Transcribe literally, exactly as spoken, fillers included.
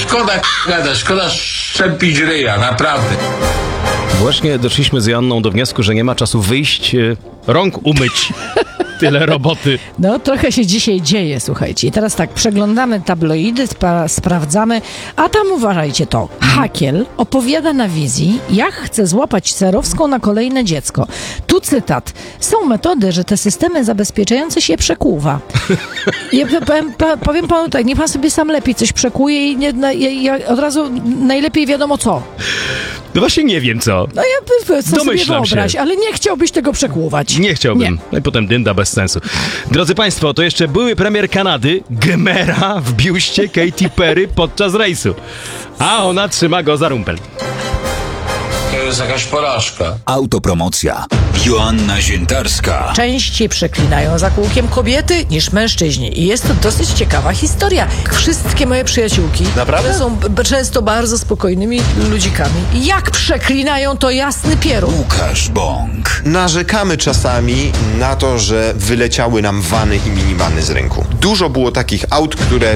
szkoda gadać, szkoda szczepić ryja, naprawdę. Właśnie doszliśmy z Joanną do wniosku, że nie ma czasu wyjść, e, rąk umyć. Tyle roboty. No, trochę się dzisiaj dzieje, słuchajcie. I teraz tak, przeglądamy tabloidy, spra- sprawdzamy, a tam uważajcie to. Hakiel opowiada na wizji, jak chce złapać Cerowską na kolejne dziecko. Tu cytat. Są metody, że te systemy zabezpieczające się przekłuwa. Ja powiem, powiem panu tak, niech pan sobie sam lepiej coś przekuje i nie, na, ja, ja od razu najlepiej wiadomo co. No właśnie nie wiem co. No ja co sobie Domyślam wyobraź, się. ale nie chciałbyś tego przekłuwać. Nie chciałbym. Nie. No i potem dynda bez sensu. Drodzy Państwo, to jeszcze były premier Kanady, Gemera w biuście Katy Perry podczas rejsu. A ona trzyma go za rumpel. To jest jakaś porażka. Autopromocja. Joanna Ziętarska. Częściej przeklinają za kółkiem kobiety niż mężczyźni. I jest to dosyć ciekawa historia. Wszystkie moje przyjaciółki, które są b- często bardzo spokojnymi ludzikami, jak przeklinają, to jasny pierun. Łukasz Bąk. Narzekamy czasami na to, że wyleciały nam vany i minivany z rynku. Dużo było takich aut, które